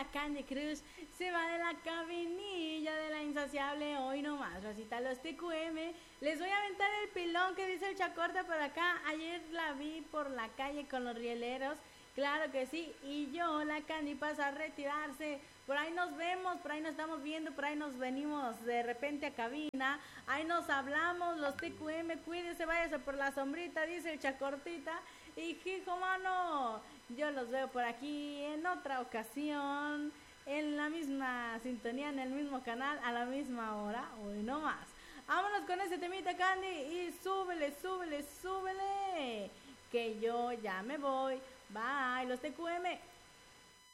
la Candy Crush se va de la cabinilla de la insaciable hoy nomás, Rosita, los TQM. Les voy a aventar el pilón que dice el Chacorta por acá. Ayer la vi por la calle con los rieleros. Claro que sí, y yo, la Candy, pasa a retirarse. Por ahí nos vemos, por ahí nos estamos viendo, por ahí nos venimos de repente a cabina. Ahí nos hablamos, los TQM, cuídese, váyase por la sombrita, dice el Chacortita. Y hijo mano, yo los veo por aquí en otra ocasión, en la misma sintonía, en el mismo canal, a la misma hora, hoy no más. Vámonos con ese temita, Candy, y súbele, súbele, súbele, que yo ya me voy. Bye, los TQM.